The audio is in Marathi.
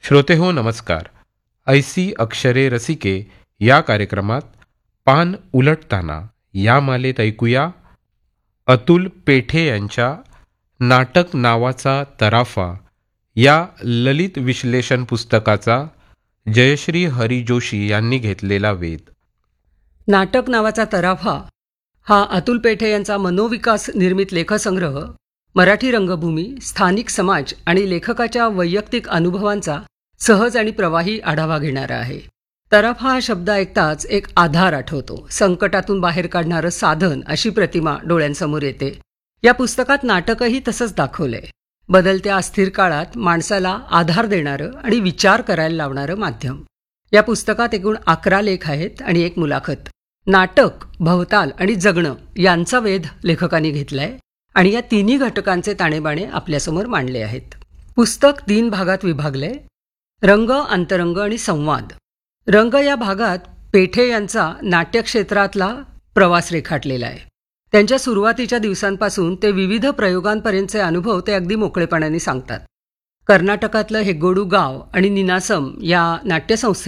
श्रोतेहो नमस्कार. ऐसी अक्षरे रसिके या कार्यक्रमात पान उलटताना या मालेत ऐकूया अतुल पेठे यांच्या नाटक नावाचा तराफा या ललित विश्लेषण पुस्तकाचा जयश्री हरी जोशी यांनी घेतलेला वेध. नाटक नावाचा तराफा हा अतुल पेठे यांचा मनोविकास निर्मित लेखसंग्रह मराठी रंगभूमी, स्थानिक समाज आणि लेखकाच्या वैयक्तिक अनुभवांचा सहज आणि प्रवाही आढावा घेणारा आहे. तराफा हा शब्द ऐकताच एक आधार आठवतो, संकटातून बाहेर काढणारं साधन अशी प्रतिमा डोळ्यांसमोर येते. या पुस्तकात नाटकही तसंच दाखवलंय. बदलत्या अस्थिर काळात माणसाला आधार देणारं आणि विचार करायला लावणारं माध्यम. या पुस्तकात एकूण 11 लेख आहेत आणि एक मुलाखत. नाटक, भवताल आणि जगणं यांचा वेध लेखकांनी घेतलाय आणि या तिन्ही घटकांचे ताणेबाणे आपल्यासमोर मांडले आहेत. पुस्तक 3 भागात विभागलंय. रंग, अंतरंग आणि संवाद. रंग या भागात पेठे यांचा नाट्यक्षेत्रातला प्रवास रेखाटलेला आहे. त्यांच्या सुरुवातीच्या दिवसांपासून ते विविध प्रयोगांपर्यंतचे अनुभव ते अगदी मोकळेपणाने सांगतात. कर्नाटकातलं हेग्गोडू गाव आणि निनासम या नाट्यसंस्थेत